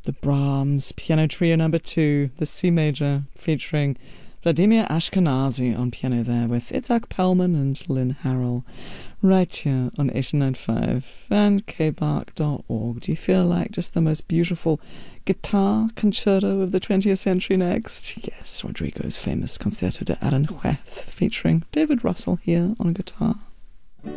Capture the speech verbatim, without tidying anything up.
the Brahms Piano Trio number two, the C major, featuring Vladimir Ashkenazy on piano there with Itzhak Perlman and Lynn Harrell, right here on eighty-nine point five and k bark dot org. Do you feel like just the most beautiful guitar concerto of the twentieth century next? Yes, Rodrigo's famous Concerto de Aranjuez, featuring David Russell here on guitar.